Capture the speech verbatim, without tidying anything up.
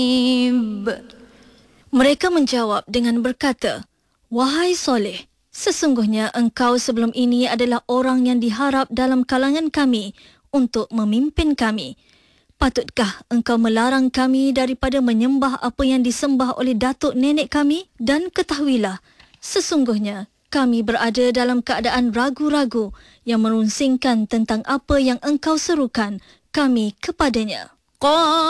Mereka menjawab dengan berkata, "Wahai Soleh, sesungguhnya engkau sebelum ini adalah orang yang diharap dalam kalangan kami untuk memimpin kami. Patutkah engkau melarang kami daripada menyembah apa yang disembah oleh datuk nenek kami? Dan ketahuilah, sesungguhnya kami berada dalam keadaan ragu-ragu yang merunsingkan tentang apa yang engkau serukan kami kepadanya."